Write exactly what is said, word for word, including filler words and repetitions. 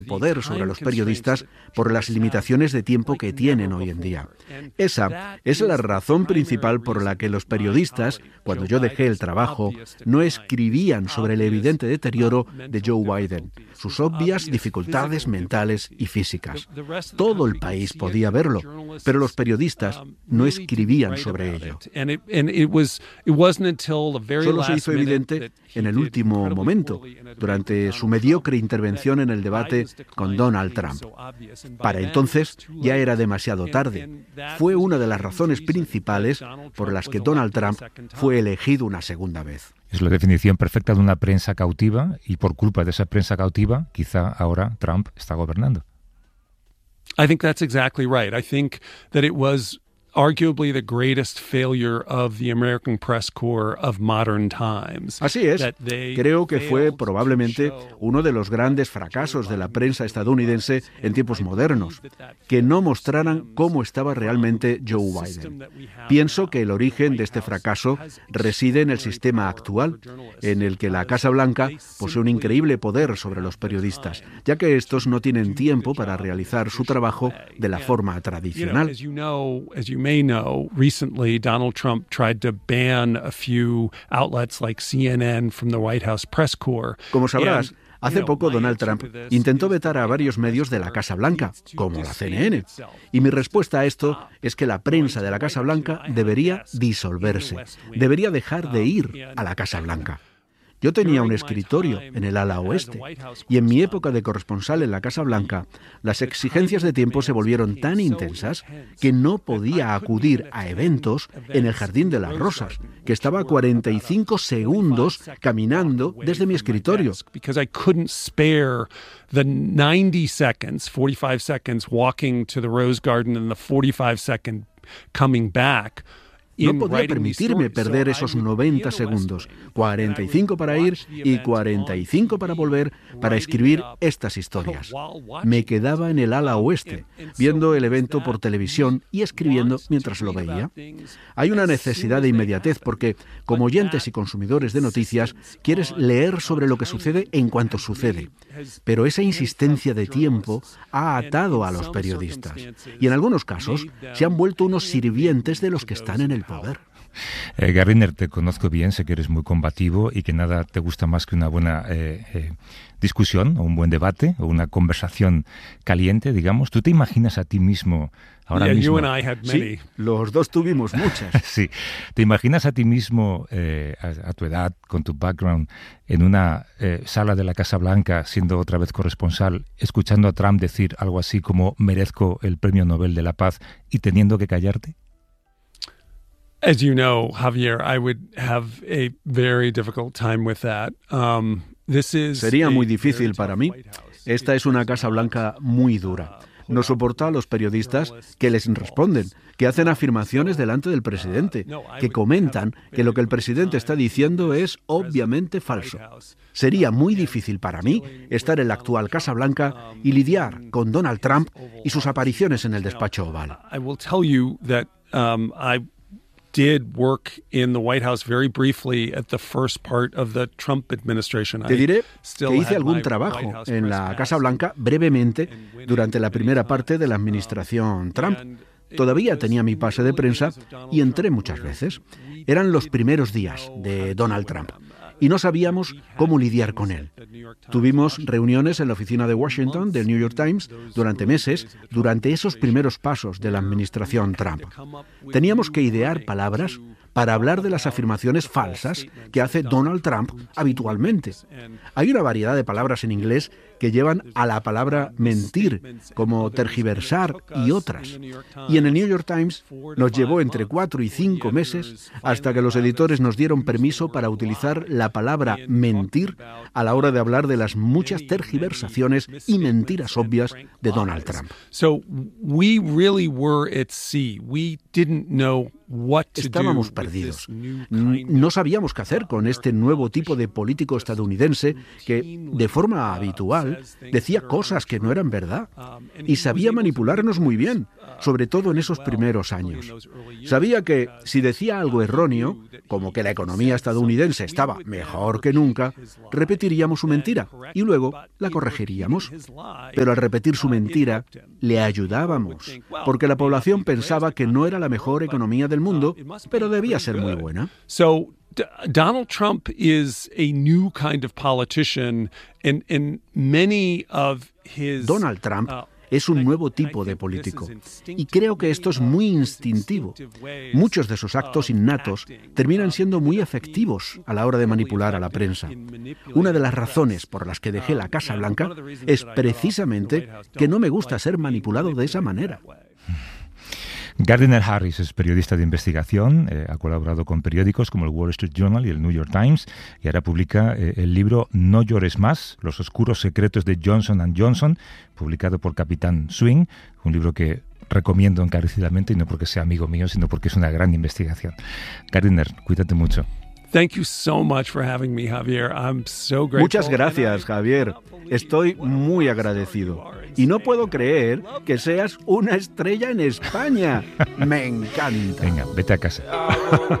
poder sobre los periodistas por las limitaciones de tiempo que tienen hoy en día. Esa es la razón principal por la que los periodistas, cuando yo dejé el trabajo, no escribían sobre el evidente deterioro de Joe Biden, sus obvias dificultades mentales y físicas. Todo el país podía verlo, pero los periodistas no escribían sobre ello. Solo se hizo evidente en el último momento, durante su mediocre intervención en el debate con Donald Trump. Para entonces ya era demasiado tarde. Fue una de las razones principales por las que Donald Trump fue elegido una segunda vez. Es la definición perfecta de una prensa cautiva, y por culpa de esa prensa cautiva, quizá ahora Trump está gobernando. I think that's exactly right. I think that it was arguably the greatest failure of the American press corps of modern times. Así es. Creo que fue probablemente uno de los grandes fracasos de la prensa estadounidense en tiempos modernos, que no mostraran cómo estaba realmente Joe Biden. Pienso que el origen de este fracaso reside en el sistema actual, en el que la Casa Blanca posee un increíble poder sobre los periodistas, ya que estos no tienen tiempo para realizar su trabajo de la forma tradicional. May know, recently Donald Trump tried to ban a few outlets like C N N from the White House press corps. Como sabrás, hace poco Donald Trump intentó vetar a varios medios de la Casa Blanca, como la C N N. Y mi respuesta a esto es que la prensa de la Casa Blanca debería disolverse, debería dejar de ir a la Casa Blanca. Yo tenía un escritorio en el ala oeste, y en mi época de corresponsal en la Casa Blanca, las exigencias de tiempo se volvieron tan intensas que no podía acudir a eventos en el Jardín de las Rosas, que estaba a cuarenta y cinco segundos caminando desde mi escritorio. The ninety seconds, forty-five seconds walking to the Rose Garden and the forty-five second coming back. No podía permitirme perder esos noventa segundos, cuarenta y cinco para ir y cuarenta y cinco para volver, para escribir estas historias. Me quedaba en el ala oeste, viendo el evento por televisión y escribiendo mientras lo veía. Hay una necesidad de inmediatez porque, como oyentes y consumidores de noticias, quieres leer sobre lo que sucede en cuanto sucede. Pero esa insistencia de tiempo ha atado a los periodistas y en algunos casos se han vuelto unos sirvientes de los que están en el poder. Eh, Garriner, te conozco bien, sé que eres muy combativo y que nada te gusta más que una buena eh, eh, discusión o un buen debate o una conversación caliente, digamos. ¿Tú te imaginas a ti mismo ahora yeah, mismo? You and I had many. Sí, los dos tuvimos muchas. Sí. ¿Te imaginas a ti mismo, eh, a, a tu edad, con tu background, en una eh, sala de la Casa Blanca, siendo otra vez corresponsal, escuchando a Trump decir algo así como merezco el Premio Nobel de la Paz y teniendo que callarte? As you know, Javier, I would have a very difficult time with that. Um, this is Sería muy difícil para mí. Esta es una Casa Blanca muy dura. No soporta a los periodistas que les responden, que hacen afirmaciones delante del presidente, que comentan que lo que el presidente está diciendo es obviamente falso. Sería muy difícil para mí estar en la actual Casa Blanca y lidiar con Donald Trump y sus apariciones en el despacho oval. I will tell you that um, I did work in the White House very briefly at the first part of the Trump administration. Te diré que hice algún trabajo en la Casa Blanca brevemente durante la primera parte de la administración Trump. Todavía tenía mi pase de prensa y entré muchas veces. Eran los primeros días de Donald Trump y no sabíamos cómo lidiar con él. Tuvimos reuniones en la oficina de Washington del New York Times durante meses, durante esos primeros pasos de la administración Trump. Teníamos que idear palabras para hablar de las afirmaciones falsas que hace Donald Trump habitualmente. Hay una variedad de palabras en inglés que llevan a la palabra mentir, como tergiversar y otras. Y en el New York Times nos llevó entre cuatro y cinco meses hasta que los editores nos dieron permiso para utilizar la palabra mentir a la hora de hablar de las muchas tergiversaciones y mentiras obvias de Donald Trump. So we really were at sea. We didn't know Estábamos perdidos. No sabíamos qué hacer con este nuevo tipo de político estadounidense que, de forma habitual, decía cosas que no eran verdad y sabía manipularnos muy bien, sobre todo en esos primeros años. Sabía que si decía algo erróneo, como que la economía estadounidense estaba mejor que nunca, repetiríamos su mentira y luego la corregiríamos. Pero al repetir su mentira, le ayudábamos, porque la población pensaba que no era la mejor economía del mundo, pero debía ser muy buena. So, D- Donald Trump is a new kind of politician, and, and many of his Donald Trump es un nuevo tipo de político, y creo que esto es muy instintivo. Muchos de sus actos innatos terminan siendo muy efectivos a la hora de manipular a la prensa. Una de las razones por las que dejé la Casa Blanca es precisamente que no me gusta ser manipulado de esa manera. Gardiner Harris es periodista de investigación, eh, ha colaborado con periódicos como el Wall Street Journal y el New York Times y ahora publica eh, el libro No llores más, los oscuros secretos de Johnson and Johnson, publicado por Capitán Swing, un libro que recomiendo encarecidamente y no porque sea amigo mío, sino porque es una gran investigación. Gardiner, cuídate mucho. Thank you so much for having me, Javier. I'm so grateful. Muchas gracias, Javier. Estoy muy agradecido. Y no puedo creer que seas una estrella en España. Me encanta. Venga, vete a casa.